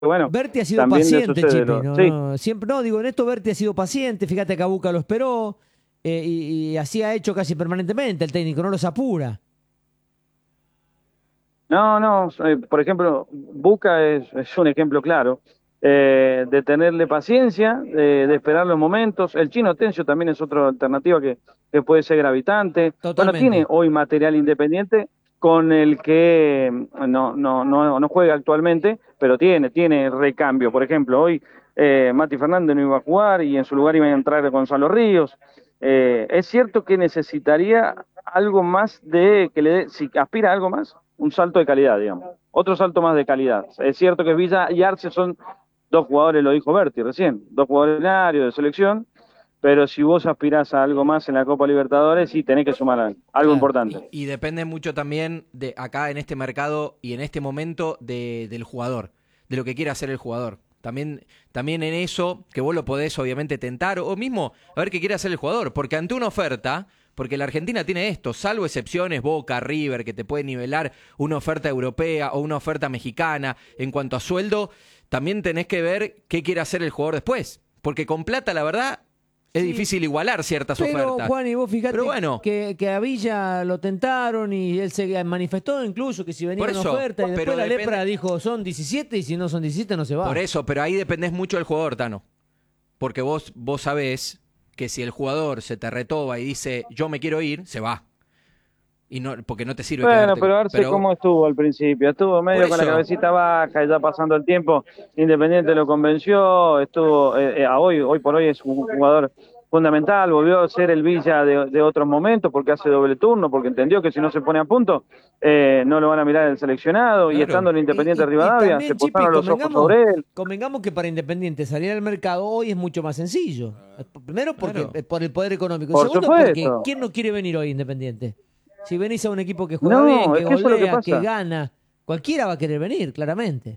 bueno, Berti ha sido también le paciente, sucede Chipi, ¿no? sí. Siempre, no, digo, en esto Berti ha sido paciente, fíjate que Abuca lo esperó, y así ha hecho casi permanentemente el técnico, no los apura. No, no, por ejemplo, Buca es un ejemplo claro de tenerle paciencia, de esperar los momentos. El Chino Tencio también es otra alternativa que puede ser gravitante. Bueno, tiene Totalmente. hoy material independiente con el que no juega actualmente, pero tiene recambio. Por ejemplo, hoy Mati Fernández no iba a jugar y en su lugar iba a entrar Gonzalo Ríos. Es cierto que necesitaría algo más que le dé, si aspira a algo más, un salto de calidad, digamos. Otro salto más de calidad. Es cierto que Villa y Arce son dos jugadores, lo dijo Berti recién, dos jugadores ordinarios de selección, pero si vos aspirás a algo más en la Copa Libertadores, sí tenés que sumar algo Claro. importante. Y depende mucho también de acá en este mercado y en este momento del jugador, de lo que quiere hacer el jugador. También en eso, que vos lo podés obviamente tentar, o mismo a ver qué quiere hacer el jugador, porque ante una oferta, porque la Argentina tiene esto, salvo excepciones, Boca, River, que te puede nivelar una oferta europea o una oferta mexicana, en cuanto a sueldo, también tenés que ver qué quiere hacer el jugador después, porque con plata, la verdad, es Sí, difícil igualar ciertas pero ofertas. Juan, y vos fíjate Pero bueno, que a Villa lo tentaron y él se manifestó incluso que si venía por una eso, oferta, y pero después la depende- Lepra dijo son 17 y si no son 17 no se va. por eso, pero ahí dependés mucho del jugador, Tano. Porque vos sabés que si el jugador se te retoba y dice yo me quiero ir, se va. Y no, porque no te sirve Bueno, quedarte. pero Arce, ¿cómo estuvo al principio? Estuvo Por medio con la eso, cabecita baja, y ya pasando el tiempo, Independiente lo convenció, estuvo, hoy por hoy es un jugador fundamental, volvió a ser el Villa de otros momentos, porque hace doble turno, porque entendió que si no se pone a punto, no lo van a mirar el seleccionado, y estando claro. el Independiente Y Rivadavia, se también, Chipi, posaron los ojos sobre él. convengamos que para Independiente salir al mercado hoy es mucho más sencillo. Primero porque Claro. por el poder económico. Por Segundo porque supuesto. ¿quién no quiere venir hoy a Independiente? Si venís a un equipo que juega bien, No, que es que eso es lo que golea, que pasa. gana, cualquiera va a querer venir, claramente.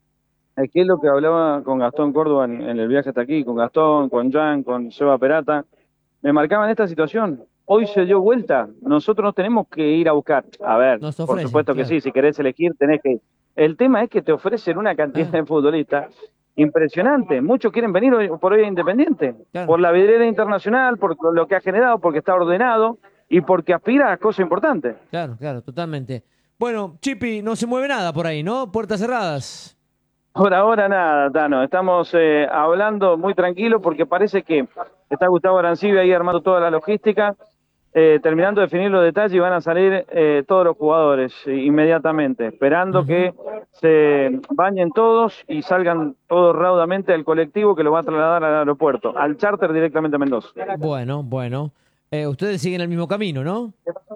Es que es lo que hablaba con Gastón Córdoba en el viaje hasta aquí, con Gastón, con Jan, con Seba Perata. Me marcaban esta situación. Hoy se dio vuelta. Nosotros nos tenemos que ir a buscar. A ver, Nos por ofrecen, supuesto que claro. sí, si querés elegir tenés que ir. El tema es que te ofrecen una cantidad Ah, de futbolistas impresionante. Muchos quieren venir por hoy a Independiente, claro, por la vidriera internacional, por lo que ha generado, porque está ordenado y porque aspira a cosas importantes. claro, totalmente. Bueno, Chipi, no se mueve nada por ahí, ¿no? Puertas cerradas. Por ahora nada, Tano. Estamos hablando muy tranquilo porque parece que está Gustavo Arancibia ahí armando toda la logística, terminando de definir los detalles y van a salir todos los jugadores inmediatamente, esperando Ujú. que se bañen todos y salgan todos raudamente al colectivo que lo va a trasladar al aeropuerto, al charter directamente a Mendoza. Bueno. Ustedes siguen el mismo camino, ¿no?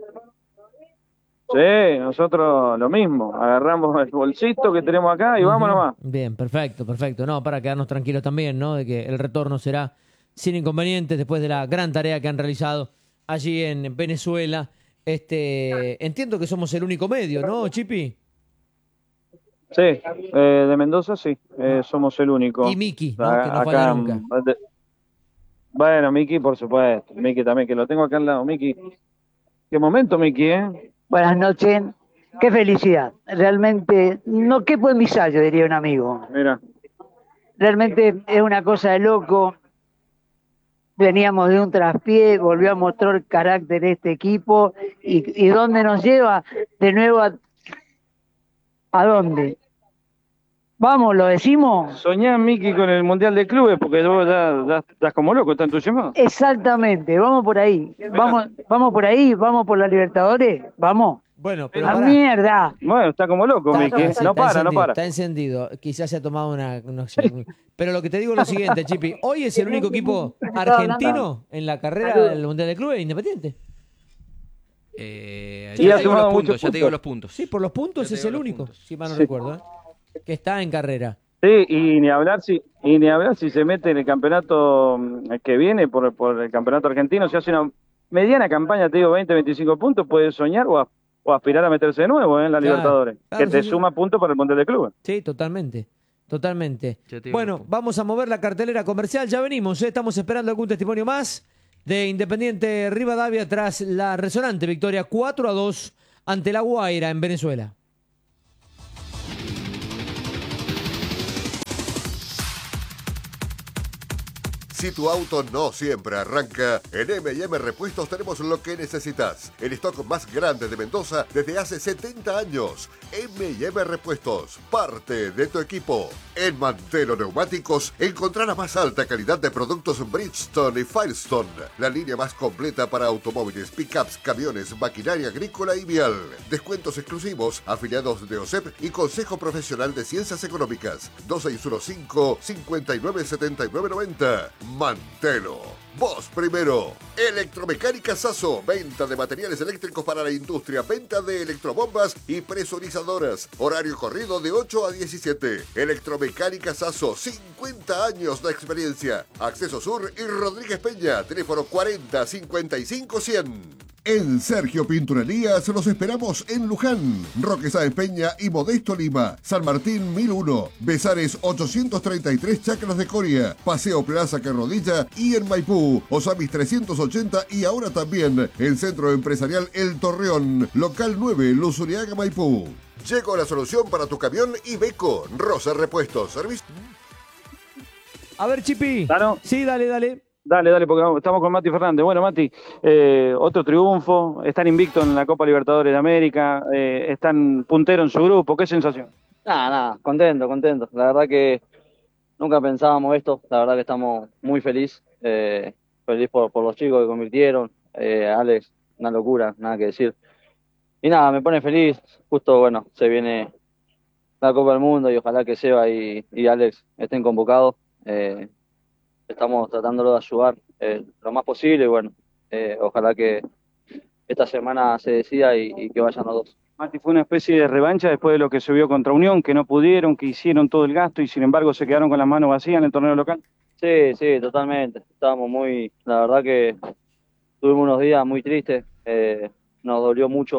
Sí, nosotros lo mismo, agarramos el bolsito que tenemos acá y vámonos Ujú. más. Bien, perfecto. No, para quedarnos tranquilos también, ¿no? De que el retorno será sin inconvenientes después de la gran tarea que han realizado allí en Venezuela. Entiendo que somos el único medio, ¿no, Chipi? Sí, de Mendoza sí, somos el Y único. Miki, ¿no? Que no falla Acá, nunca. bueno, Miki, por supuesto. Miki también, que lo tengo acá al lado. Miki, qué momento, Miki, ¿eh? Buenas noches, qué felicidad. Realmente no quepo en mis yo diría un amigo. Mira, Realmente es una cosa de loco. Veníamos de un traspié, volvió a mostrar el carácter de este equipo y dónde nos lleva de nuevo a dónde. Vamos, lo decimos. soñá, Miki, con el Mundial de Clubes, porque vos ya estás como loco, ¿estás entusiasmado? Exactamente, vamos por ahí. Vamos por ahí, vamos por la Libertadores, vamos. Bueno, pero ¡A pará. mierda! Bueno, está como loco, Miki. Sí, No para, no encendido, para. está encendido. Quizás se ha tomado no sé. Pero lo que te digo es lo siguiente, Chipi. Hoy es el único equipo argentino en la carrera del Mundial de Clubes Independiente. Ya Y ha te digo sumado los puntos, muchos ya te digo puntos. los puntos. Sí, por los puntos Ya te es digo el los único, puntos. si mal no Sí. recuerdo, que está en carrera. Sí, y ni hablar si se mete en el campeonato que viene por el campeonato argentino, si hace una mediana campaña, te digo 20, 25 puntos, puede soñar o aspirar a meterse de nuevo en la Claro, Libertadores, claro, que te sí. suma puntos para el Mundial de Clubes. Sí, totalmente. Ya te digo los Bueno, puntos. vamos a mover la cartelera comercial. Ya venimos, estamos esperando algún testimonio más de Independiente Rivadavia tras la resonante victoria 4-2 ante La Guaira en Venezuela. Si tu auto no siempre arranca, en M&M Repuestos tenemos lo que necesitas. El stock más grande de Mendoza desde hace 70 años. M&M Repuestos, parte de tu equipo. En Mantelo Neumáticos encontrá la más alta calidad de productos Bridgestone y Firestone. La línea más completa para automóviles, pickups, camiones, maquinaria agrícola y vial. Descuentos exclusivos, afiliados de OSEP y Consejo Profesional de Ciencias Económicas. 2615-597990. Mantelo. Vos primero. Electromecánica Sasso. Venta de materiales eléctricos para la industria. Venta de electrobombas y presurizadoras. Horario corrido de 8 a 17. Electromecánica Sasso. 50 años de experiencia. Acceso Sur y Rodríguez Peña. Teléfono 40 55 100. En Sergio Pinturerías los esperamos en Luján, Roque Sáenz Peña y Modesto Lima, San Martín 1001, Besares 833 Chacras de Coria, Paseo Plaza Carrodilla y en Maipú, Osamis 380 y ahora también en Centro Empresarial El Torreón, Local 9, Luzuriaga, Maipú. Llegó la solución para tu camión Iveco, Rosa Repuestos, servicio. A ver, Chipi. Claro. Sí, dale. Dale, porque estamos con Mati Fernández. Bueno, Mati, otro triunfo, están invictos en la Copa Libertadores de América, están punteros en su grupo, ¿qué sensación? Nada, contento. La verdad que nunca pensábamos esto, la verdad que estamos muy feliz por los chicos que convirtieron, Alex, una locura, nada que decir. Y nada, me pone feliz, justo, bueno, se viene la Copa del Mundo y ojalá que Seba y Alex estén convocados. Estamos tratándolo de ayudar lo más posible y bueno, ojalá que esta semana se decida y que vayan los dos. Mati, fue una especie de revancha después de lo que se vio contra Unión, que no pudieron, que hicieron todo el gasto y sin embargo se quedaron con las manos vacías en el torneo local. Sí, totalmente. Estábamos la verdad que tuvimos unos días muy tristes, nos dolió mucho,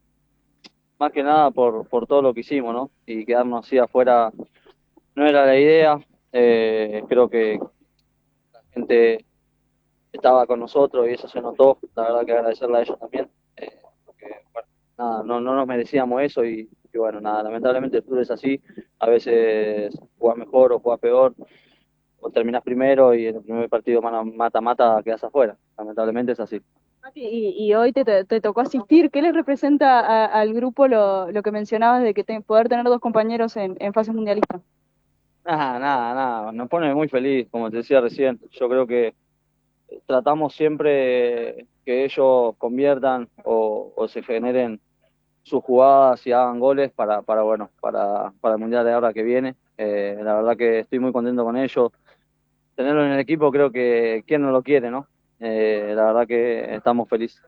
más que nada por todo lo que hicimos, ¿no? Y quedarnos así afuera no era la idea, creo que la gente estaba con nosotros y eso se notó, la verdad que agradecerle a ellos también, porque bueno, nada, no nos merecíamos eso y bueno, nada, lamentablemente el fútbol es así, a veces jugás mejor o jugás peor, o terminás primero y en el primer partido mata quedás afuera, lamentablemente es así. Mati, y hoy te tocó asistir, ¿qué les representa al grupo lo que mencionabas de que poder tener dos compañeros en fase mundialista? Nada, nos pone muy feliz, como te decía recién. Yo creo que tratamos siempre que ellos conviertan o se generen sus jugadas y hagan goles para el Mundial de ahora que viene. La verdad que estoy muy contento con ellos. Tenerlo en el equipo creo que quién no lo quiere, ¿no? La verdad que estamos felices.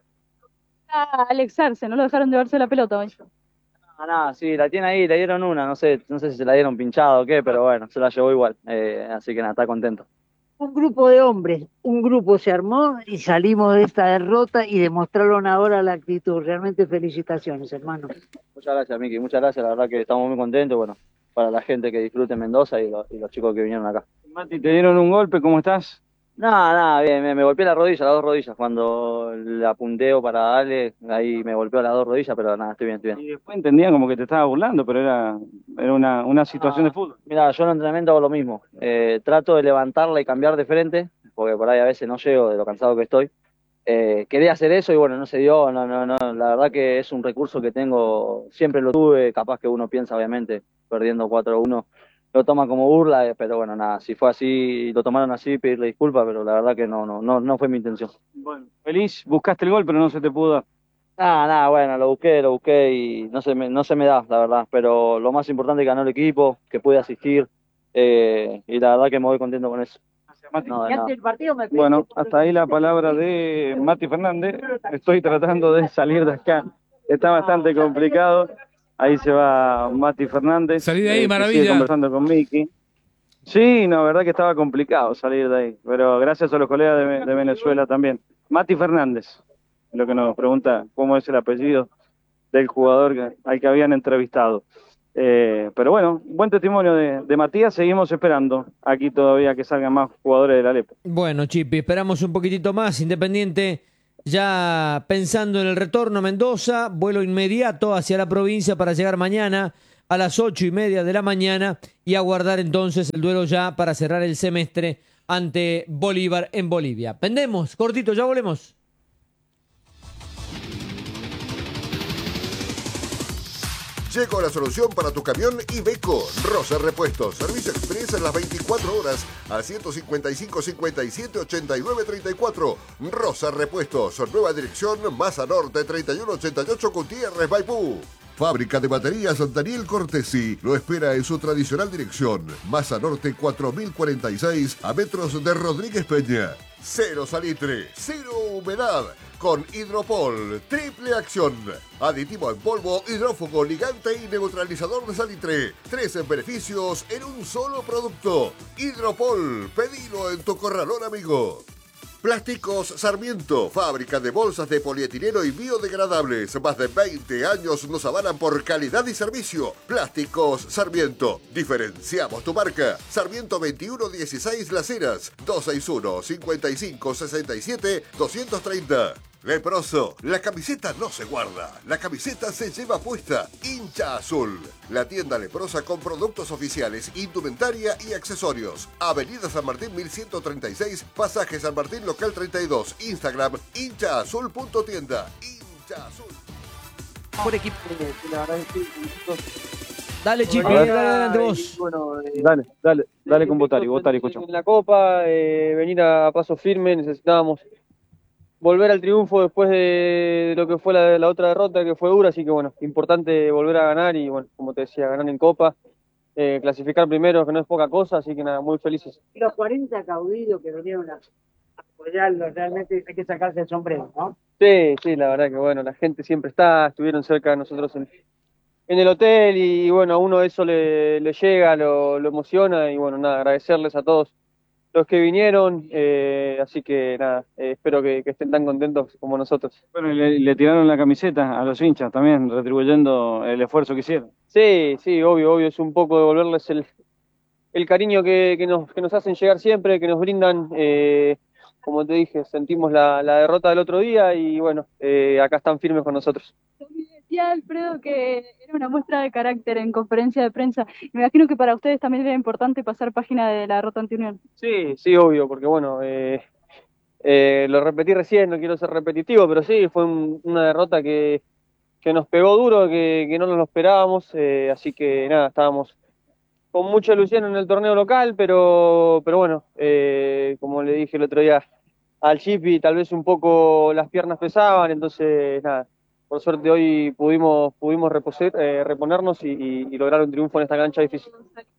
Alex Arce, no lo dejaron llevarse la pelota hoy. Nada, sí, la tiene ahí, le dieron una, no sé si se la dieron pinchada o qué, pero bueno, se la llevó igual, así que nada, está contento. Un grupo de hombres, un grupo se armó y salimos de esta derrota y demostraron ahora la actitud. Realmente felicitaciones, hermano. Muchas gracias, Miki, muchas gracias, la verdad que estamos muy contentos, bueno, para la gente que disfrute Mendoza y los chicos que vinieron acá. Mati, te dieron un golpe, ¿cómo estás? Nada, bien, me golpeé las dos rodillas, cuando la punteo para darle, ahí me golpeó las dos rodillas, pero nada, estoy bien. Y después entendían como que te estaba burlando, pero era una situación de fútbol. Mira, yo en el entrenamiento hago lo mismo, trato de levantarla y cambiar de frente, porque por ahí a veces no llego de lo cansado que estoy. Quería hacer eso y bueno, no se dio, no, la verdad que es un recurso que tengo, siempre lo tuve, capaz que uno piensa obviamente, perdiendo 4-1, lo toma como burla, pero bueno, nada, si fue así y lo tomaron así, pedirle disculpas, pero la verdad que no fue mi intención. Bueno, feliz, buscaste el gol, pero no se te pudo dar. Nada, bueno, lo busqué y no se me da, la verdad, pero lo más importante es que ganó el equipo, que pude asistir, y la verdad que me voy contento con eso. Mati. Bueno, hasta ahí la palabra de Mati Fernández. Estoy tratando de salir de acá. Está bastante complicado. Ahí se va Mati Fernández. Salí de ahí, que maravilla. sigue conversando con Miki. Sí, no, verdad que estaba complicado salir de ahí. Pero gracias a los colegas de Venezuela también. Mati Fernández, lo que nos pregunta cómo es el apellido del jugador al que habían entrevistado. Pero bueno, buen testimonio de Matías, seguimos esperando aquí todavía que salgan más jugadores del Alepo. Bueno, Chipi, esperamos un poquitito más. Independiente ya pensando en el retorno a Mendoza, vuelo inmediato hacia la provincia para llegar mañana a las 8:30 de la mañana y aguardar entonces el duelo ya para cerrar el semestre ante Bolívar en Bolivia. Pendemos, cortito, ya volvemos. Llegó la solución para tu camión Iveco. Rosa Repuestos. Servicio express en las 24 horas al 155 57 89 34. Rosa Repuestos. Nueva dirección, Masa Norte 3188 Gutiérrez, Maipú. Fábrica de baterías Daniel Cortesi lo espera en su tradicional dirección. Masa Norte 4046 a metros de Rodríguez Peña. Cero salitre, cero humedad. Con Hidropol, triple acción. Aditivo en polvo, hidrófugo, ligante y neutralizador de salitre. 13 beneficios en un solo producto. Hidropol, pedilo en tu corralón amigo. Plásticos Sarmiento, fábrica de bolsas de polietileno y biodegradables. Más de 20 años nos avalan por calidad y servicio. Plásticos Sarmiento, diferenciamos tu marca. Sarmiento 2116 Las Heras, 261 55 67 230. Leproso, la camiseta no se guarda, la camiseta se lleva puesta. Hincha Azul, la tienda leprosa con productos oficiales, indumentaria y accesorios. Avenida San Martín 1136, Pasaje San Martín Local 32, Instagram hinchaazul.tienda. Hincha Azul. Por equipo. Dale, Chipi, Bueno, dale adelante vos. Bueno, Dale con Botari, escucha. en la Copa, venir a paso firme, necesitábamos volver al triunfo después de lo que fue la otra derrota, que fue dura, así que bueno, importante volver a ganar y bueno, como te decía, ganar en Copa, clasificar primero, que no es poca cosa, así que nada, muy felices. Los 40 caudillos que vinieron a apoyarlo, realmente hay que sacarse el sombrero, ¿no? Sí, la verdad que bueno, la gente siempre estuvieron cerca de nosotros en el hotel y bueno, a uno eso le llega, lo emociona y bueno, nada, agradecerles a todos los que vinieron, así que nada, espero que estén tan contentos como nosotros. Bueno, y le tiraron la camiseta a los hinchas también, retribuyendo el esfuerzo que hicieron. Sí, obvio, es un poco devolverles el cariño que nos hacen llegar siempre, que nos brindan, como te dije, sentimos la derrota del otro día y bueno, acá están firmes con nosotros. Decía Alfredo que era una muestra de carácter en conferencia de prensa. Me imagino que para ustedes también era importante pasar página de la derrota ante Unión. Sí, obvio, porque bueno, lo repetí recién, no quiero ser repetitivo, pero sí, fue una derrota que nos pegó duro, que no nos lo esperábamos, así que nada, estábamos con mucha ilusión en el torneo local, pero bueno, como le dije el otro día al Chipi, tal vez un poco las piernas pesaban, entonces nada, por suerte hoy pudimos reponernos y lograr un triunfo en esta cancha difícil.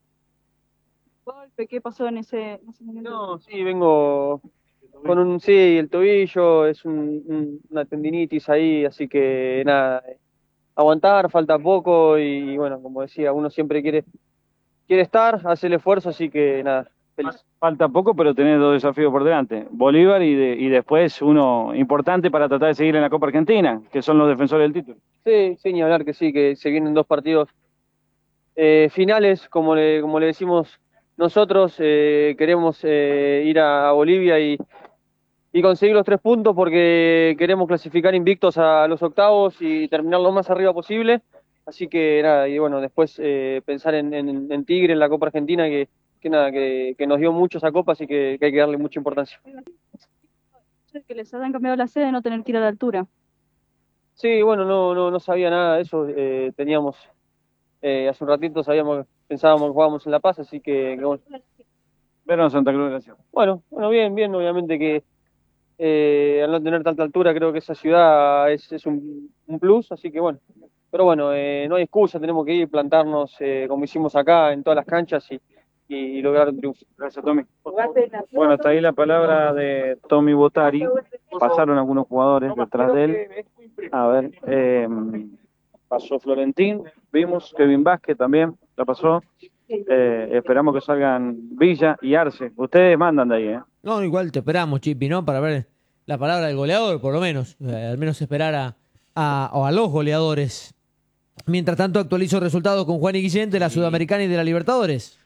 ¿Qué pasó en ese momento? No, sí, vengo con el tobillo, es una tendinitis ahí, así que nada, aguantar, falta poco y bueno, como decía, uno siempre quiere estar, hace el esfuerzo, así que nada, feliz. Falta poco, pero tenés dos desafíos por delante. Bolívar y después uno importante para tratar de seguir en la Copa Argentina, que son los defensores del título. Sí, ni hablar que sí, que se vienen dos partidos finales, como le decimos nosotros, queremos ir a Bolivia y conseguir los 3 puntos porque queremos clasificar invictos a los octavos y terminar lo más arriba posible. Así que nada, y bueno, después pensar en Tigre, en la Copa Argentina, que nos dio mucho esa Copa, así que hay que darle mucha importancia. Que les hayan cambiado la sede, no tener que ir a la altura. Sí, bueno, no sabía nada de eso. Teníamos, hace un ratito pensábamos que jugábamos en La Paz, así que bueno. Verón Santa Cruz, gracias. Bueno, bien, obviamente que al no tener tanta altura, creo que esa ciudad es un plus, así que bueno. Pero bueno, no hay excusa, tenemos que ir, plantarnos como hicimos acá en todas las canchas y lograr un triunfo. Gracias, Tommy. Bueno, hasta ahí la palabra de Tommy Botari. Pasaron algunos jugadores detrás de él. A ver, pasó Florentín, vimos Kevin Vázquez también, la pasó. Esperamos que salgan Villa y Arce. Ustedes mandan de ahí, ¿eh? No, igual te esperamos, Chipi, ¿no? Para ver la palabra del goleador, por lo menos. Al menos esperar a los goleadores. Mientras tanto, actualizo resultados con Juan y Guillén de la Sudamericana y de la Libertadores.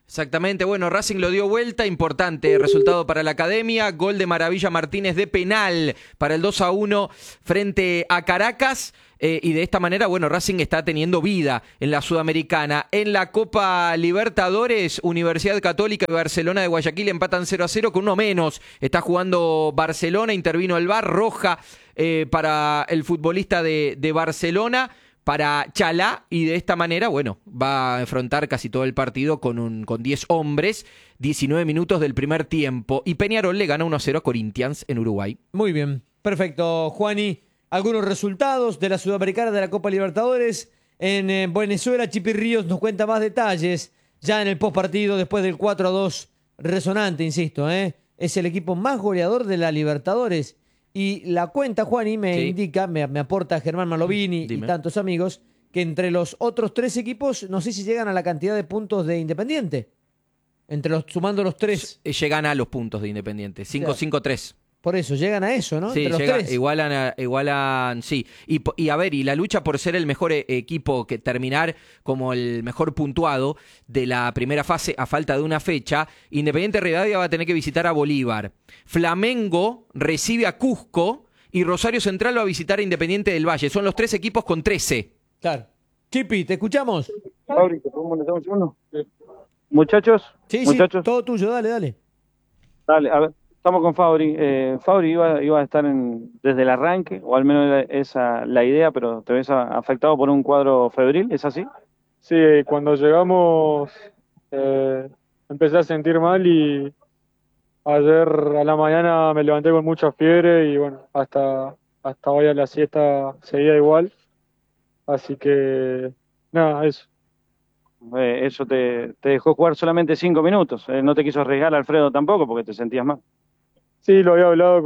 Exactamente, bueno, Racing lo dio vuelta, importante resultado para la Academia, gol de Maravilla Martínez de penal para el 2-1 frente a Caracas, y de esta manera, bueno, Racing está teniendo vida en la Sudamericana. En la Copa Libertadores, Universidad Católica y Barcelona de Guayaquil empatan 0-0 con uno menos. Está jugando Barcelona, intervino el VAR, roja para el futbolista de Barcelona, para Chalá, y de esta manera, bueno, va a enfrentar casi todo el partido con 10 hombres, 19 minutos del primer tiempo, y Peñarol le gana 1-0 a Corinthians en Uruguay. Muy bien, perfecto. Juani, algunos resultados de la Sudamericana de la Copa Libertadores. En Venezuela, Chipi Ríos nos cuenta más detalles ya en el postpartido después del 4-2 resonante, insisto, es el equipo más goleador de la Libertadores. Y la cuenta, Juani, me indica, me aporta Germán Malovini y tantos amigos, que entre los otros 3 equipos, no sé si llegan a la cantidad de puntos de Independiente. Sumando los 3. Llegan a los puntos de Independiente, 5-5-3. Por eso, llegan a eso, ¿no? Sí, entre los 3. Igualan, sí. Y a ver, y la lucha por ser el mejor equipo, que terminar como el mejor puntuado de la primera fase a falta de una fecha, Independiente Rivadavia va a tener que visitar a Bolívar. Flamengo recibe a Cusco y Rosario Central va a visitar a Independiente del Valle. Son los 3 equipos con 13. Claro. Chipi, ¿te escuchamos? Fabri, ¿te podemos meter un segundo? Muchachos, Sí, todo tuyo, dale. Dale, a ver. Estamos con Fabri. Fabri iba a estar desde el arranque, o al menos era esa la idea, pero te ves afectado por un cuadro febril, ¿es así? Sí, cuando llegamos empecé a sentir mal y ayer a la mañana me levanté con mucha fiebre y bueno, hasta hoy a la siesta seguía igual. Así que nada, eso. Eso te dejó jugar solamente 5 minutos. No te quiso arriesgar Alfredo tampoco porque te sentías mal. Sí, lo había hablado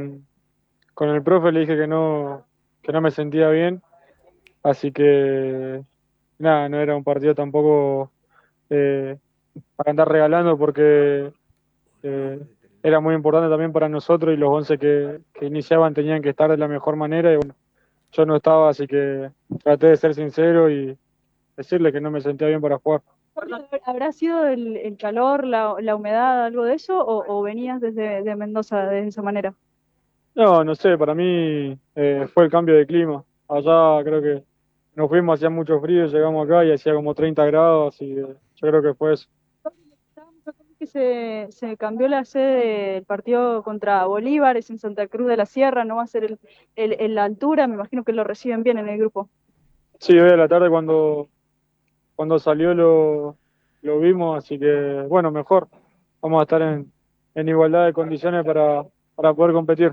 con el profe, le dije que no me sentía bien, así que nada, no era un partido tampoco para andar regalando porque era muy importante también para nosotros y los 11 que iniciaban tenían que estar de la mejor manera y bueno, yo no estaba, así que traté de ser sincero y decirle que no me sentía bien para jugar. ¿Habrá sido el calor, la humedad, algo de eso, o venías de Mendoza de esa manera? No sé, para mí fue el cambio de clima. Allá creo que nos fuimos, hacía mucho frío, llegamos acá y hacía como 30 grados, así que yo creo que fue eso. Que se cambió la sede del partido contra Bolívar, es en Santa Cruz de la Sierra, no va a ser en la altura, me imagino que lo reciben bien en el grupo. Sí, hoy a la tarde cuando salió lo vimos, así que bueno, mejor. Vamos a estar en igualdad de condiciones para poder competir.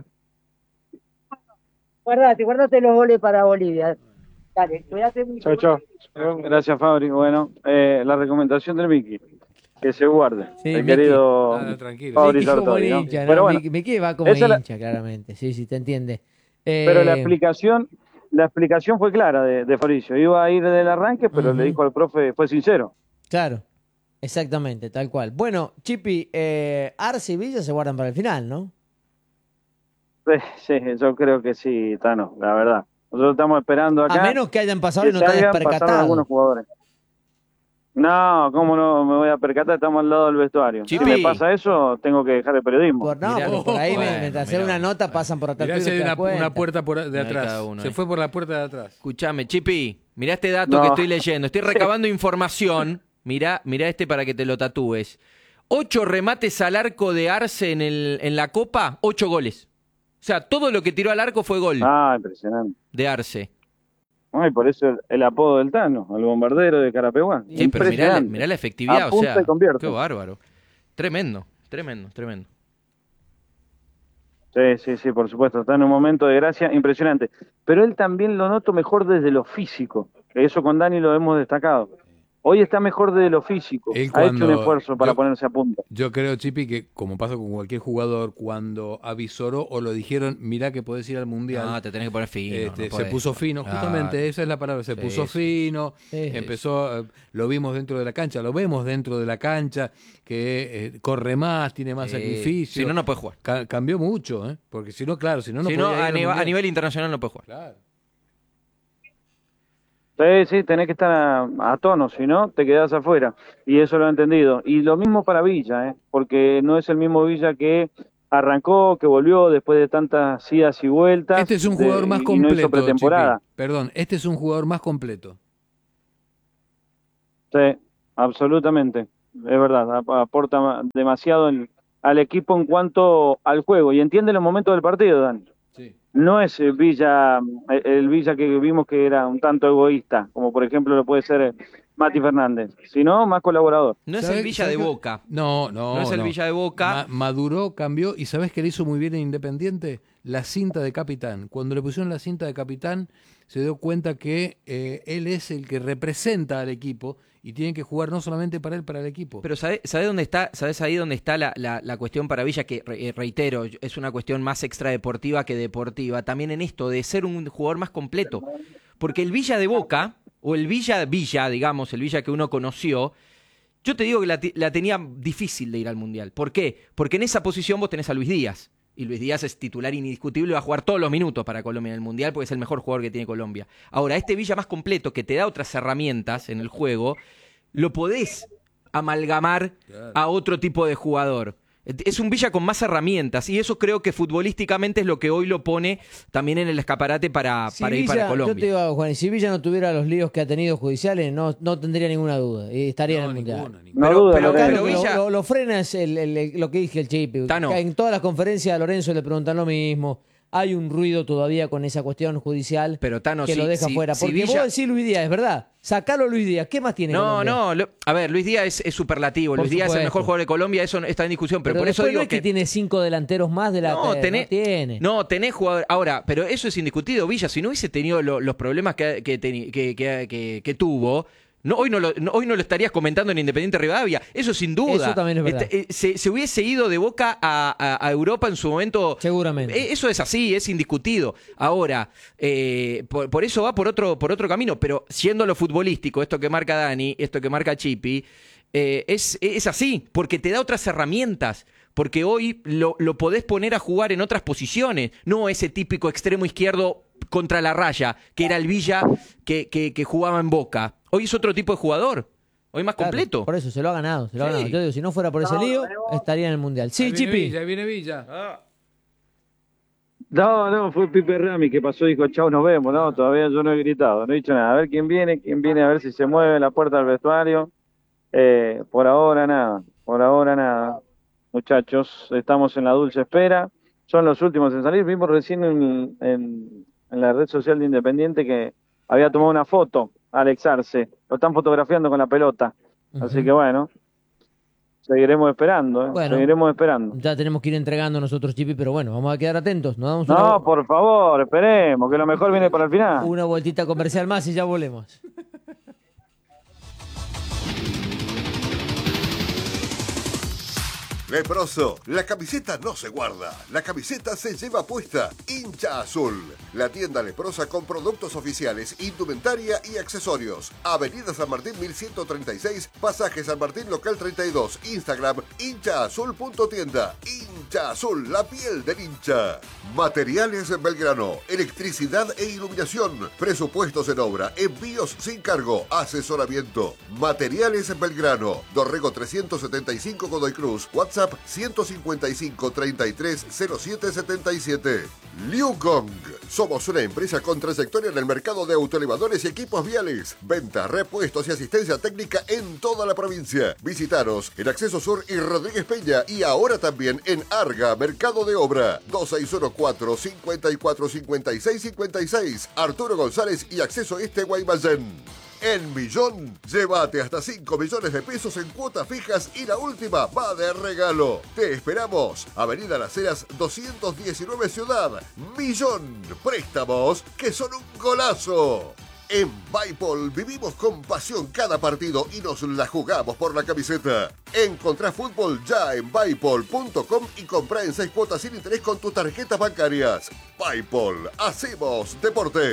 Guárdate los goles para Bolivia. Dale, cuídate mucho. Chao. Gracias, Fabri. Bueno, la recomendación del Miki, que se guarde. Sí, el Miki. querido Tranquilo. Fabri Miki como Sartori, ¿no? hincha, ¿no? Pero bueno, Miki va como esa hincha, claramente. Sí, te entiende. pero la explicación fue clara de Fabricio. Iba a ir del arranque, pero le dijo al profe, fue sincero. Claro, exactamente, tal cual. Bueno, Chipi, Arce y Villa se guardan para el final, ¿no? Sí, yo creo que sí, Tano, la verdad. Nosotros estamos esperando acá. A menos que hayan pasado y no te salgan, hayas pasaron percatado. algunos jugadores. No, ¿cómo no me voy a percatar? Estamos al lado del vestuario. Chipi. Si me pasa eso, tengo que dejar el periodismo. Porque por ahí, Bueno, mientras hacer mirá. una nota, pasan por atrás. Mirá tuyo si y hay te das una cuenta. puerta de Mirá atrás. cada uno, Se fue por la puerta de atrás. Escuchame, Chipi, mirá este dato No. que estoy leyendo. Estoy recabando información. Mirá este para que te lo tatúes. 8 remates al arco de Arce en la Copa, 8 goles. O sea, todo lo que tiró al arco fue gol Ah, impresionante. de Arce. Ay, por eso el apodo del Tano, el bombardero de Carapeguá. Sí, pero Impresionante. mirá la efectividad, o Apunta sea, y convierte. qué bárbaro. Tremendo. Sí, por supuesto. Está en un momento de gracia impresionante. Pero él también lo noto mejor desde lo físico. Que eso con Dani lo hemos destacado. Hoy está mejor desde lo físico. Él Ha hecho un cuando- esfuerzo para yo- ponerse a punto. Yo creo, Chipi, que como pasa con cualquier jugador, cuando avisoró o lo dijeron, mirá que podés ir al Mundial, No, te tenés que poner fino. no se podés. puso fino, Claro. justamente esa es la palabra, se Sí, puso sí. fino, Sí. empezó, lo vimos dentro de la cancha, lo vemos dentro de la cancha, que corre más, tiene más sacrificio. Si no, no puede jugar. Cambió mucho, porque si no, claro, si no, no Si no, podía ir a al nivel, Mundial. internacional no puede jugar. Claro. Sí, tenés que estar a tono, si no, te quedás afuera. Y eso lo he entendido. Y lo mismo para Villa, porque no es el mismo Villa que arrancó, que volvió después de tantas idas y vueltas. Este es un jugador más y no completo, hizo pretemporada. Chipi. Perdón, este es un jugador más completo. Sí, absolutamente. Es verdad, aporta demasiado al equipo en cuanto al juego. Y entiende los momentos del partido, Dani. Sí. No es el Villa que vimos que era un tanto egoísta, como por ejemplo lo puede ser Mati Fernández, sino más colaborador. No es el Villa de Boca. No es el Villa de Boca. Maduró, cambió, y ¿sabés qué le hizo muy bien en Independiente? La cinta de capitán. Cuando le pusieron la cinta de capitán, se dio cuenta que él es el que representa al equipo y tiene que jugar no solamente para él, para el equipo. Pero ¿sabés dónde está? ¿Sabés ahí dónde está la cuestión para Villa? Que, reitero, es una cuestión más extradeportiva que deportiva. También en esto de ser un jugador más completo. Porque el Villa de Boca, o el Villa, digamos, el Villa que uno conoció, yo te digo que la tenía difícil de ir al Mundial. ¿Por qué? Porque en esa posición vos tenés a Luis Díaz. Y Luis Díaz es titular indiscutible, va a jugar todos los minutos para Colombia en el Mundial porque es el mejor jugador que tiene Colombia. Ahora, este Villa más completo, que te da otras herramientas en el juego, lo podés amalgamar a otro tipo de jugador. Es un Villa con más herramientas y eso creo que futbolísticamente es lo que hoy lo pone también en el escaparate para ir para Colombia. Yo te digo, Juan, si Villa no tuviera los líos que ha tenido judiciales, no tendría ninguna duda y estaría en el Mundial. Pero Villa... lo frena es lo que dije el Chipi. En todas las conferencias a Lorenzo le preguntan lo mismo. Hay un ruido todavía con esa cuestión judicial que lo deja fuera. Porque Villa... vos decís Luis Díaz, es verdad. Sacalo Luis Díaz. ¿Qué más tiene Colombia? A ver, Luis Díaz es superlativo. Luis Díaz es el mejor jugador de Colombia, eso está en discusión. Pero por eso digo no es que tiene 5 dedelanteros más de la tiene. No, tenés jugador. Ahora, pero eso es indiscutido. Villa, si no hubiese tenido los problemas que tuvo... hoy no lo estarías comentando en Independiente Rivadavia, eso sin duda. Eso también es verdad. Se hubiese ido de Boca a Europa en su momento. Seguramente. Eso es así, es indiscutido. Ahora, por eso va por otro camino, pero siendo lo futbolístico, esto que marca Dani, esto que marca Chipi, es así, porque te da otras herramientas. Porque hoy lo podés poner a jugar en otras posiciones, no ese típico extremo izquierdo contra la raya, que era el Villa que jugaba en Boca. Hoy es otro tipo de jugador, hoy más completo. Por eso, se lo ha ganado. Yo digo, si no fuera por ese lío, estaría en el Mundial. Sí, Chipi. Viene Villa. No, fue Pipe Rami que pasó y dijo, chau, nos vemos. No, todavía yo no he gritado, no he dicho nada. A ver quién viene, a ver si se mueve la puerta del vestuario. Por ahora nada. Muchachos, estamos en la dulce espera. Son los últimos en salir. Vimos recién en la red social de Independiente que había tomado una foto Alex Arce. Lo están fotografiando con la pelota. Así que bueno, seguiremos esperando. Ya tenemos que ir entregando nosotros, Chipi, pero bueno, vamos a quedar atentos. Por favor, esperemos, que lo mejor viene para el final. Una vueltita comercial más y ya volvemos. Leproso, la camiseta no se guarda, la camiseta se lleva puesta. Hincha Azul, la tienda leprosa con productos oficiales, indumentaria y accesorios. Avenida San Martín 1136, Pasaje San Martín Local 32, Instagram hinchaazul.tienda. Hincha Azul, la piel del hincha. Materiales Belgrano, electricidad e iluminación, presupuestos en obra, envíos sin cargo, asesoramiento. Materiales Belgrano, Dorrego 375 Godoy Cruz, WhatsApp 155 33 07 77. Liu Gong. Somos una empresa con trayectoria en el mercado de autoelevadores y equipos viales. Venta, repuestos y asistencia técnica en toda la provincia. Visitaros en Acceso Sur y Rodríguez Peña y ahora también en Arga, Mercado de Obra. 2614 54 56 56. Arturo González y Acceso Este Guaymallén. En Millón, llévate hasta 5 millones de pesos en cuotas fijas y la última va de regalo. Te esperamos. Avenida Las Heras 219 Ciudad. Millón. Préstamos que son un golazo. En Bipol vivimos con pasión cada partido y nos la jugamos por la camiseta. Encontrá fútbol ya en Bipol.com y comprá en 6 cuotas sin interés con tus tarjetas bancarias. Bipol, hacemos deporte.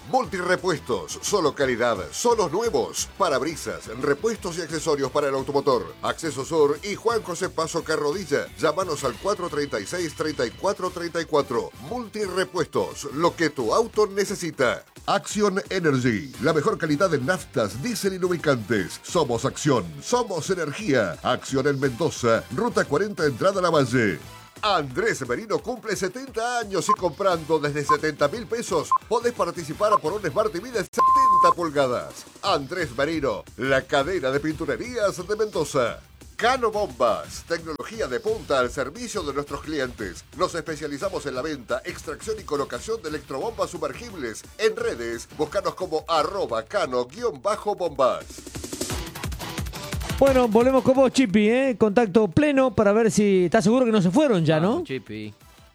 Multirepuestos, solo calidad, solos nuevos, parabrisas, repuestos y accesorios para el automotor. Acceso Sur y Juan José Paso Carrodilla. Llámanos al 436-3434. Multirepuestos, lo que tu auto necesita. Acción Energy, la mejor calidad en naftas, diésel y lubricantes. Somos Acción, somos energía. Acción en Mendoza, Ruta 40, entrada a La Valle. Andrés Merino cumple 70 años y comprando desde 70.000 pesos podés participar por un Smart TV de 70 pulgadas. Andrés Merino, la cadena de pinturerías de Mendoza. Cano Bombas, tecnología de punta al servicio de nuestros clientes. Nos especializamos en la venta, extracción y colocación de electrobombas sumergibles. En redes, búscanos como @cano_bombas. Bueno, volvemos con vos, Chipi, ¿eh? Contacto pleno para ver si... ¿Estás seguro que no se fueron ya, no? Chipi.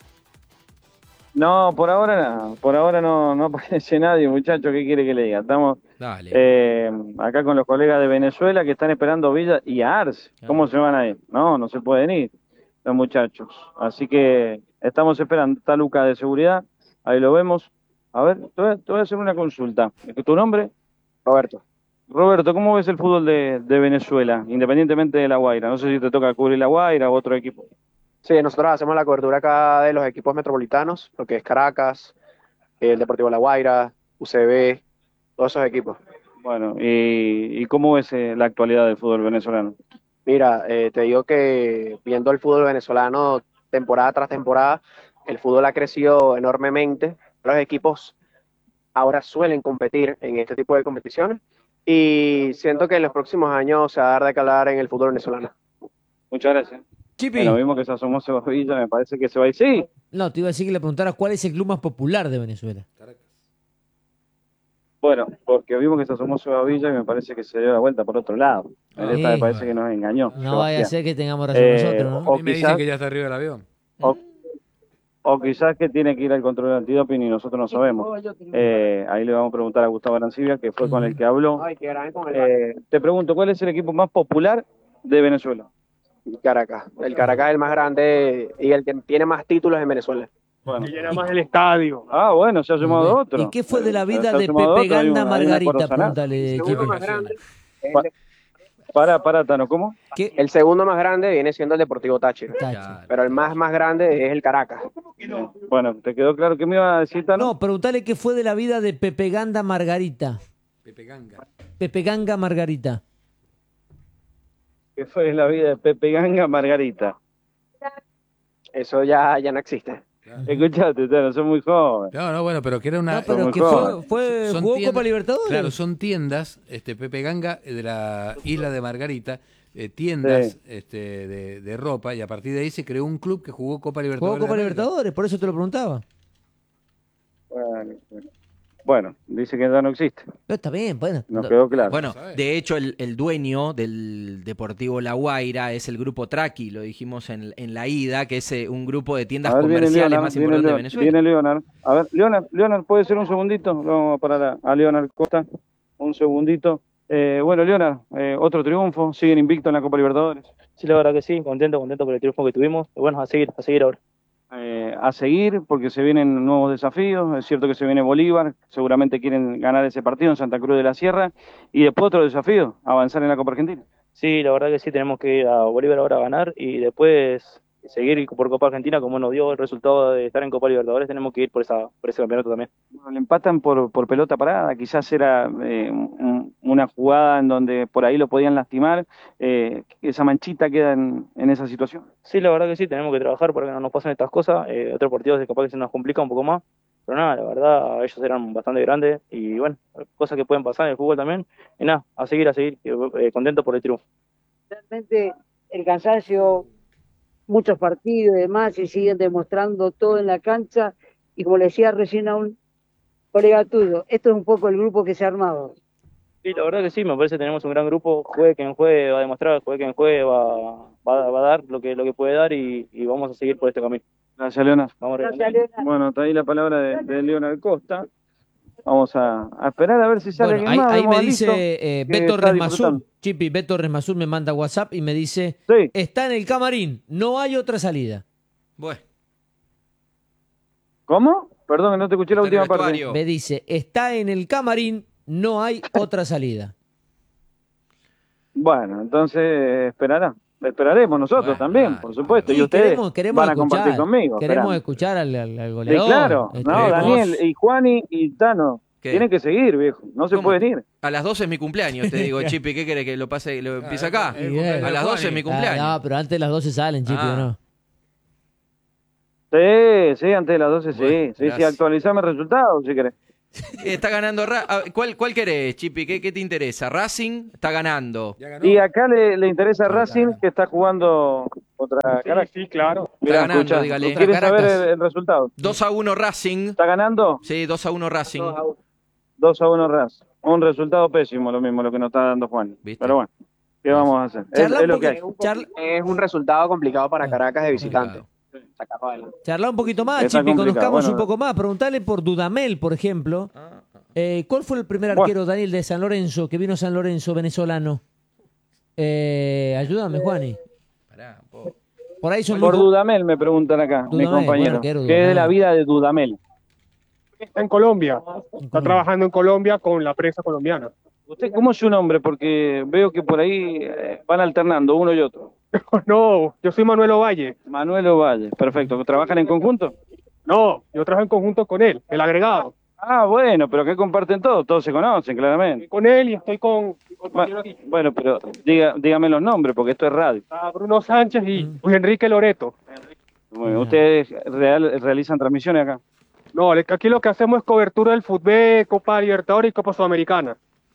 No, por ahora no aparece nadie, muchacho, ¿qué quiere que le diga? Estamos acá con los colegas de Venezuela que están esperando Villa y a Arce. ¿Cómo se van a ir? No se pueden ir los muchachos. Así que estamos esperando. Está Luca de seguridad, ahí lo vemos. A ver, te voy a hacer una consulta. ¿Tu nombre? Roberto. Roberto, ¿cómo ves el fútbol de Venezuela, independientemente de La Guaira? No sé si te toca cubrir La Guaira o otro equipo. Sí, nosotros hacemos la cobertura acá de los equipos metropolitanos, lo que es Caracas, el Deportivo La Guaira, UCB, todos esos equipos. Bueno, ¿y cómo ves la actualidad del fútbol venezolano? Mira, te digo que viendo el fútbol venezolano temporada tras temporada, el fútbol ha crecido enormemente. Los equipos ahora suelen competir en este tipo de competiciones y siento que en los próximos años se va a dar de calar en el fútbol venezolano. Muchas gracias. Chipi. Bueno, vimos que se asomó Sevilla, me parece que se va a ir. Sí. No, te iba a decir que le preguntaras cuál es el club más popular de Venezuela. Bueno, porque vimos que se asomó Sevilla y me parece que se dio la vuelta por otro lado. Esta me parece que nos engañó. No vaya a ser que tengamos razón nosotros, ¿no? A mí me dicen que ya está arriba del avión. O quizás que tiene que ir al control de antidoping y nosotros no sabemos. Ahí le vamos a preguntar a Gustavo Arancibia, que fue con el que habló. Te pregunto, ¿cuál es el equipo más popular de Venezuela? Caracas. El Caracas es el más grande y el que tiene más títulos en Venezuela. Bueno. Y llena más el estadio. Ah, bueno, se ha sumado otro. ¿Y qué fue de la vida Se ha de sumado Pepe otro, hay Ganda una Margarita? Corozana. Pregúntale, El Chipi. segundo más grande, Para, Tano, ¿cómo? el segundo más grande viene siendo el Deportivo Táchira. Táchira. Pero el más grande es el Caracas. Bueno, ¿te quedó claro qué me iba a decir, Tano? No, preguntale qué fue de la vida de Pepe Ganda Margarita. Pepe Ganga. Pepe Ganga Margarita. ¿Qué fue de la vida de Pepe Ganga Margarita? Eso ya no existe. Escuchate, Tano, soy muy joven. No, bueno, pero que era una... No, pero muy que joven. jugó Copa Libertadores. Claro, son tiendas, Pepe Ganga de la isla de Margarita, tiendas Sí. de ropa, y a partir de ahí se creó un club que jugó Copa Libertadores. Jugó Copa de América. Libertadores, por eso te lo preguntaba. Bueno, dice que ya no existe. Pero está bien, bueno. Nos quedó claro. Bueno, de hecho, el dueño del Deportivo La Guaira es el grupo Traqui, lo dijimos en la ida, que es un grupo de tiendas A ver, viene comerciales Leonard, más importantes de Venezuela. Viene Leonard. A ver, Leonard, ¿puede ser un segundito? Vamos a parar a Leonard Costa. Un segundito. Bueno, Leonard, otro triunfo. Siguen invictos en la Copa Libertadores. Sí, la verdad que sí, contento por el triunfo que tuvimos. Y bueno, a seguir ahora. A seguir, porque se vienen nuevos desafíos. Es cierto que se viene Bolívar. Seguramente quieren ganar ese partido en Santa Cruz de la Sierra. Y después otro desafío, avanzar en la Copa Argentina. Sí, la verdad que sí, tenemos que ir a Bolívar ahora a ganar y después seguir por Copa Argentina, como nos dio el resultado de estar en Copa Libertadores, tenemos que ir por ese campeonato también. Bueno, le empatan por pelota parada, quizás era una jugada en donde por ahí lo podían lastimar, esa manchita queda en esa situación. Sí, la verdad que sí, tenemos que trabajar para que no nos pasen estas cosas, otros partidos capaz que se nos complica un poco más, pero nada, la verdad, ellos eran bastante grandes y bueno, cosas que pueden pasar en el fútbol también, y nada, a seguir, contento por el triunfo. Realmente el cansancio, muchos partidos y demás, y siguen demostrando todo en la cancha, y como le decía recién a un colega tuyo, esto es un poco el grupo que se ha armado. Sí, la verdad que sí, me parece que tenemos un gran grupo, juegue quien juegue va a demostrar, juegue quien juegue va a dar lo que puede dar y vamos a seguir por este camino. Gracias, Leonard. Vamos Gracias, Leonard. Bueno, está ahí la palabra de Leonard Costa. Vamos a esperar a ver si sale Bueno, alguien más. ahí Vemos me a Listo, dice que Beto está Resmasur, disfrutando. Chipi, Beto Resmasur me manda WhatsApp y me dice, Sí. está en el camarín, no hay otra salida. Bueno, ¿Cómo? Perdón, que no te escuché la Está en el última parte. vestuario. Me dice, está en el camarín, no hay otra salida. Bueno, entonces esperaremos nosotros Bueno, también, dale. por supuesto, y Sí, ustedes queremos van a compartir escuchar, conmigo. queremos esperando. escuchar al Sí, goleador. claro, no, Esperemos. Daniel y Juani y Tano ¿Qué? tienen que seguir, viejo, no se ¿Cómo? pueden ir. A las 12 es mi cumpleaños, te digo, Chipi, ¿qué querés que lo pase, lo empiece acá? Y bueno. A las 12 es mi cumpleaños. No, pero antes de las 12 salen, Chipi, Ah. ¿o no? Sí, antes de las 12 Bueno, sí, gracias. actualizame el resultado si querés. Está ganando. ¿Cuál querés, Chipi? ¿Qué te interesa? Racing está ganando. Y acá le interesa a Racing, que está jugando contra Caracas. Sí, claro. Mirá, ganando, escuchá, dígale. ¿quieres Contra saber Caracas. el resultado? 2-1 Racing. ¿Está ganando? Sí, 2-1 Racing. 2-1 Racing. Un resultado pésimo, lo mismo, lo que nos está dando Juan. ¿Viste? Pero bueno, ¿qué vamos a hacer? Charlá Es lo un que hay. poco- Es un resultado complicado para Caracas de visitante. Complicado. Sacarlo adelante. Charla un poquito más, Está Chipi, complicado, conozcamos bueno. un poco más. Preguntale por Dudamel, por ejemplo. ¿Cuál fue el primer Bueno. arquero, Daniel, de San Lorenzo, que vino a San Lorenzo, venezolano? Ayúdame, Juani. Pará, un poco. Por ahí son Por muy- Dudamel me preguntan acá, mis Dudamel, compañeros. bueno, ¿qué ¿Qué era es de la Dudamel? vida de Dudamel? Está en Colombia. Está trabajando en Colombia con la prensa colombiana. ¿Usted cómo es su nombre? Porque veo que por ahí van alternando uno y otro. No, yo soy Manuel Ovalle. Manuel Ovalle, perfecto. ¿Trabajan en conjunto? No, yo trabajo en conjunto con él, el agregado. Ah, bueno, pero que comparten todos se conocen, claramente. Estoy con él y estoy con compañero aquí. Bueno, pero dígame los nombres, porque esto es radio. Está Bruno Sánchez y Luis Enrique Loreto. Bueno, ¿ustedes realizan transmisiones acá? No, aquí lo que hacemos es cobertura del fútbol, Copa Libertadores y Copa Sudamericana.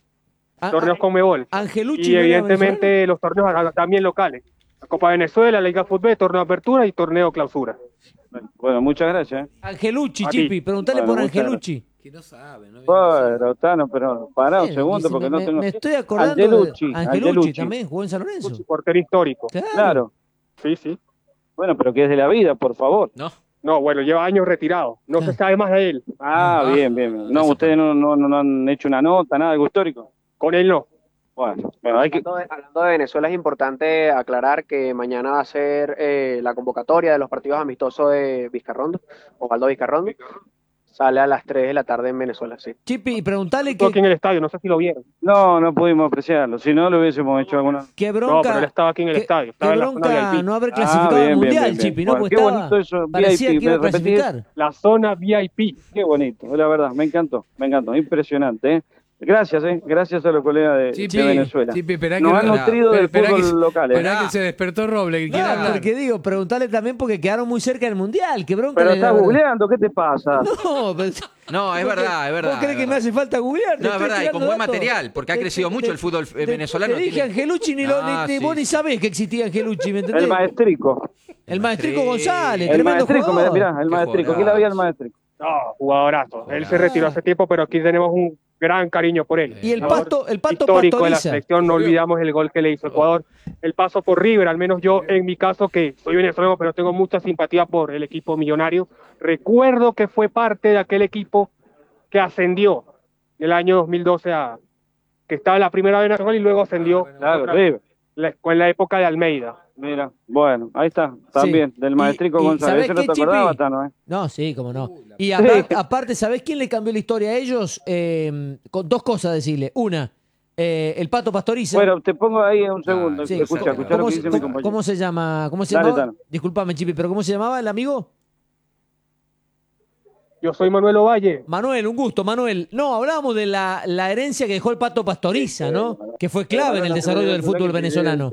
Torneos Conmebol. Angelucci Y no era evidentemente los torneos también locales. La Copa Venezuela, la Liga Fútbol, torneo de apertura y torneo clausura. Bueno, muchas gracias. Angelucci, A ti. Chipi, preguntale Bueno, por muchas Angelucci. Que no sabe, ¿no? Bueno, Tano, pero pará un Bien, segundo dice, porque me, no tengo... me estoy acordando Angelucci, de Angelucci Angelucci. también jugó en San Lorenzo. Portero histórico. Claro. Sí, sí. Bueno, pero que es de la vida, por favor. No. No, bueno, lleva años retirado. No se sabe más de él. Ah, bien, bien. No, ustedes no han hecho una nota, nada, algo histórico. Con él no. Bueno, hay que... Hablando de Venezuela, es importante aclarar que mañana va a ser la convocatoria de los partidos amistosos de Vizcarrondo, Osvaldo Vizcarrondo. Sale a las 3 de la tarde en Venezuela, sí. Chipi, preguntale Estuvo aquí que, en el estadio, no sé si lo vieron. No pudimos apreciarlo. Si no, lo hubiésemos hecho alguna... qué No, pero él bronca, estaba aquí en el estadio. Estaba qué en la zona bronca VIP. no haber clasificado al Mundial, Chipi, ¿no? Bueno, Porque qué estaba, bonito eso, parecía VIP, que iba a ¿me repetís? clasificar. La zona VIP. Qué bonito, la verdad, me encantó, impresionante, ¿eh? Gracias a los colegas de Venezuela. Chipi, esperá que Nos han no- nutrido del esperá fútbol que- local. Esperá que se despertó Roble, que No, quiere hablar. porque digo, preguntale también porque quedaron muy cerca del Mundial. Qué bronca. Pero le estás da- googleando, ¿qué te pasa? No, pero... No, es verdad, es verdad. ¿Vos crees es que me verdad. hace falta googlear? Te No, es estoy verdad, y tirando con buen datos. material, porque ha crecido mucho el fútbol venezolano. Te dije tiene- Angelucci, ni Ah, vos sí. ni sabés que existía Angelucci, ¿me entendés? El maestrico. El maestrico González, El tremendo maestrico, jugador. mirá, el maestrico. ¿Qué le había el maestrico? No, jugadorazo. Él se retiró hace tiempo, pero aquí tenemos un gran cariño por él. Y el Jugador pato histórico de la Pastoriza. selección, no olvidamos el gol que le hizo Ecuador. El paso por River, al menos yo en mi caso, que soy venezolano, pero tengo mucha simpatía por el equipo millonario. Recuerdo que fue parte de aquel equipo que ascendió el año 2012 que estaba en la primera vez nacional y luego ascendió Claro, otra- River. en la época de Almeida. Mira, bueno, ahí está, también, del maestrico Y González. ¿sabés Eso no qué, te Chipi? acordabas, Tano, ¿eh? No, sí, cómo no. Y Sí. aparte, ¿sabés quién le cambió la historia a ellos? Con dos cosas decirle. Una, el Pato Pastoriza. Bueno, te pongo ahí un segundo. Sí, escucha lo ¿cómo, que se- dice mi cómo- compañero. cómo se llama? ¿Cómo se Dale, llamaba? Tano. Disculpame, Chipi, pero ¿cómo se llamaba el amigo? Yo soy Manuel Ovalle. Manuel, un gusto, Manuel. No, hablábamos de la herencia que dejó el Pato Pastoriza, ¿no? Que fue clave en el desarrollo del fútbol venezolano.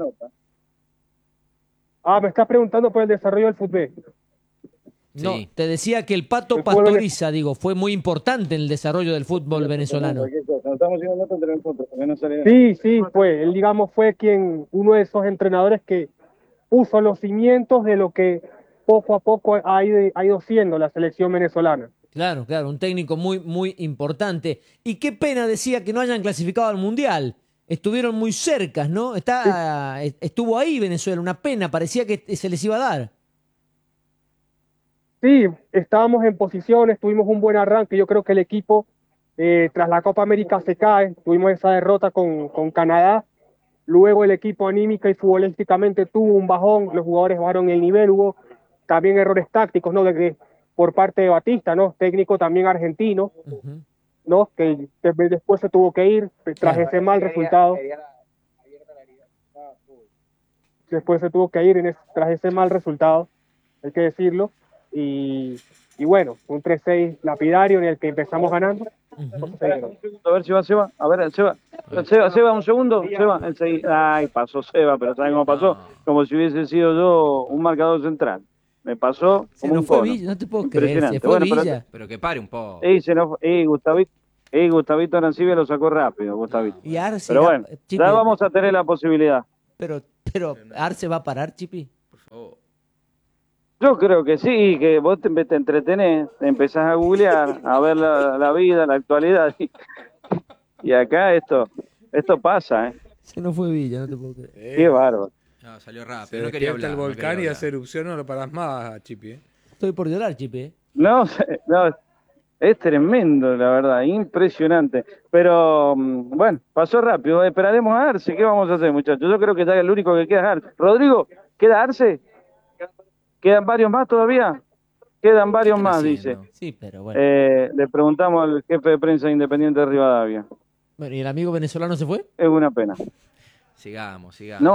Ah, me estás preguntando por el desarrollo del fútbol. No, te decía que el Pato El fútbol Pastoriza, digo, fue muy importante en el desarrollo del fútbol venezolano. Estamos haciendo nota entre nosotros, porque no sale Sí, sí, fue. Él, digamos, fue uno de esos entrenadores que puso los cimientos de lo que poco a poco ha ido siendo la selección venezolana. Claro, claro, un técnico muy, muy importante. Y qué pena, decía, que no hayan clasificado al Mundial. Estuvieron muy cercas, ¿no? Estuvo ahí Venezuela, una pena, parecía que se les iba a dar. Sí, estábamos en posiciones, tuvimos un buen arranque. Yo creo que el equipo, tras la Copa América, se cae. Tuvimos esa derrota con Canadá. Luego el equipo anímica y futbolísticamente tuvo un bajón. Los jugadores bajaron el nivel. Hubo también errores tácticos, ¿no? De que por parte de Batista, ¿no? Técnico también argentino, ¿no? Que después se tuvo que ir tras ese mal resultado. Después se tuvo que ir tras ese mal resultado, hay que decirlo. Y bueno, un 3-6 lapidario en el que empezamos ganando. A ver si va Seba. A ver, Seba, un segundo. Seba, enseguida. Ay, pasó Seba, pero ¿saben cómo pasó? Como si hubiese sido yo un marcador central. Me pasó como no un fue cono. Villa, no te puedo creer, se Impresionante. fue Bueno, Villa. Pero que pare un poco. Gustavito Arancibia lo sacó rápido, Gustavito. Y Arce, Pero bueno, Chipi, ya vamos a tener la posibilidad. Pero Arce va a parar, Chipi. Yo creo que sí, que vos te entretenés, te empezás a googlear, a ver la vida, la actualidad. Y acá esto pasa, ¿eh? Se no fue Villa, no te puedo creer. Qué bárbaro. No, salió rápido. Se No quería despierta hablar. el no volcán quería y hablar. hace erupción, no lo parás más, Chipi. Estoy por llorar, Chipi. No, es tremendo, la verdad, impresionante. Pero, bueno, pasó rápido. Esperaremos a Arce. ¿Qué vamos a hacer, muchachos? Yo creo que ya el único que queda es Arce. Rodrigo, ¿queda Arce? ¿Quedan varios más todavía? Quedan varios más, dice. Sí, pero bueno. Le preguntamos al jefe de prensa Independiente de Rivadavia. Bueno, ¿y el amigo venezolano se fue? Es una pena. Sigamos.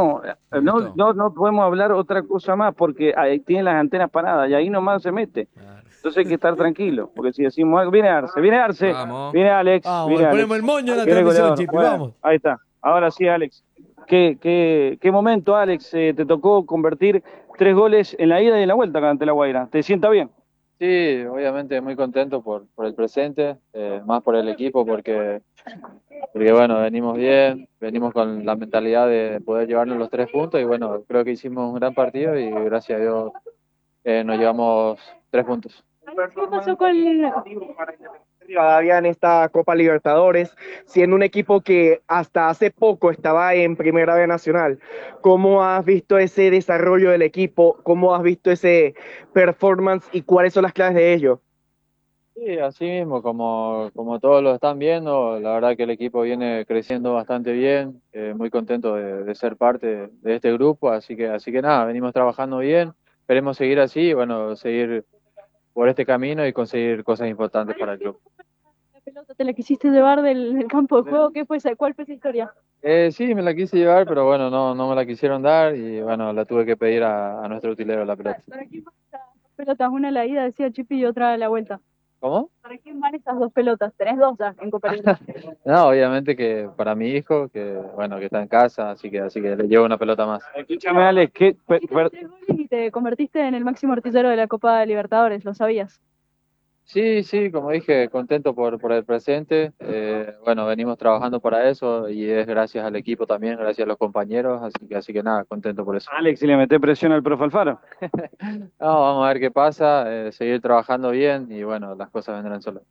No podemos hablar otra cosa más porque ahí tienen las antenas paradas y ahí nomás se mete. Entonces hay que estar tranquilo, porque si decimos algo, viene Arce, Vamos. viene Alex, Vamos, viene ponemos Alex. el moño en la Viene transmisión, goleador. Chipi, Bueno, vamos. ahí está. Ahora sí, Alex. ¿Qué momento, Alex? Te tocó convertir 3 goles en la ida y en la vuelta acá ante La Guaira. ¿Te sienta bien? Sí, obviamente muy contento por el presente, más por el equipo porque bueno, venimos bien, venimos con la mentalidad de poder llevarnos los 3 puntos y bueno, creo que hicimos un gran partido y gracias a Dios nos llevamos 3 puntos. ¿Qué pasó con Rivadavia en esta Copa Libertadores, siendo un equipo que hasta hace poco estaba en Primera B Nacional? ¿Cómo has visto ese desarrollo del equipo? ¿Cómo has visto ese performance y cuáles son las claves de ello? Sí, así mismo, como todos lo están viendo, la verdad que el equipo viene creciendo bastante bien, muy contento de ser parte de este grupo, así que nada, venimos trabajando bien, esperemos seguir así y bueno, seguir por este camino y conseguir cosas importantes para el club. la pelota? ¿Te la quisiste llevar del campo de juego? ¿Qué fue esa? ¿Cuál fue esa historia? Sí, me la quise llevar, pero bueno, no me la quisieron dar y bueno, la tuve que pedir a nuestro utilero la pelota. ¿Para quién van esas 2 pelotas? Una a la ida, decía Chipi, y otra a la vuelta. ¿Cómo? ¿Para quién van esas 2 pelotas? Tenés 2 ya en Copa Libertadores. No, obviamente que para mi hijo, que bueno, que está en casa, así que le llevo una pelota más. Escúchame, Alex, Hiciste 3 goles y te convertiste en el máximo artillero de la Copa Libertadores, ¿lo sabías? Sí, como dije, contento por el presente. Bueno, venimos trabajando para eso y es gracias al equipo también, gracias a los compañeros, así que nada, contento por eso. Alex, ¿y le metés presión al profe Alfaro? No, vamos a ver qué pasa, seguir trabajando bien y bueno, las cosas vendrán solas.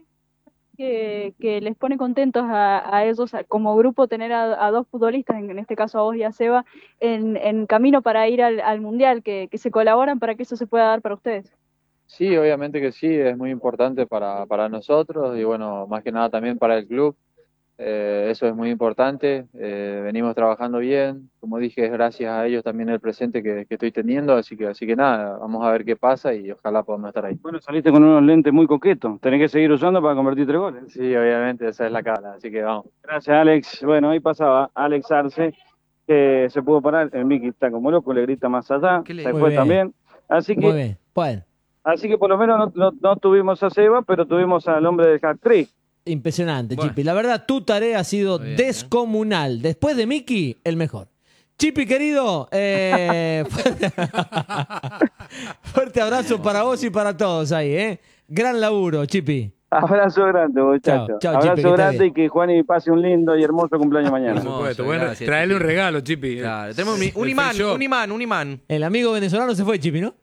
Que les pone contentos a ellos como grupo tener a 2 futbolistas, en este caso a vos y a Seba, en camino para ir al Mundial, que se colaboran para que eso se pueda dar para ustedes. Sí, obviamente que sí, es muy importante para nosotros y bueno, más que nada también para el club. Eso es muy importante, venimos trabajando bien, como dije, es gracias a ellos también el presente que estoy teniendo, así que nada, vamos a ver qué pasa y ojalá podamos estar ahí. Bueno, saliste con unos lentes muy coquetos, tenés que seguir usando para convertir 3 goles. Sí, obviamente, esa es la cara, así que vamos. Gracias, Alex. Bueno, ahí pasaba Alex Arce, que se pudo parar, el Miki está como loco, le grita más allá, se fue también. Así Muy bien, bueno. Así que por lo menos no tuvimos a Seba, pero tuvimos al hombre del hat-trick. Impresionante, Chipi. La verdad, tu tarea ha sido descomunal. Después de Miki, el mejor. Chipi, querido, fuerte abrazo para vos y para todos ahí, ¿eh? Gran laburo, Chipi. Abrazo grande, muchachos. Chao, Abrazo Chipi, grande y que Juani pase un lindo y hermoso cumpleaños mañana. Por supuesto. Bueno, gracias, traele Chipi. un regalo, Chipi. Claro, tenemos un imán. El amigo venezolano se fue, Chipi, ¿no?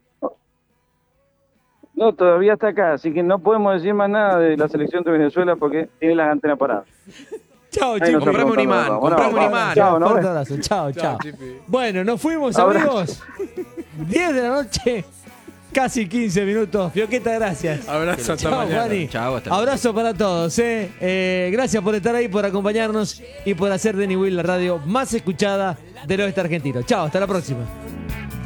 No, todavía está acá, así que no podemos decir más nada de la selección de Venezuela porque tiene las antenas paradas. Chao, Ahí Chipi. nos Comprame un apuntamos, imán, vamos. comprame un Bueno, imán. Chao, ¿no? Fuerte abrazo. Chao. Bueno, nos fuimos, Abrazo. amigos. 10 de la noche, casi 15 minutos. Fioqueta, gracias. Abrazo hasta Chao, mañana. Juani. Chao, hasta Abrazo para todos. Gracias por estar ahí, por acompañarnos y por hacer de Newell la radio más escuchada del oeste argentino. Chao, hasta la próxima.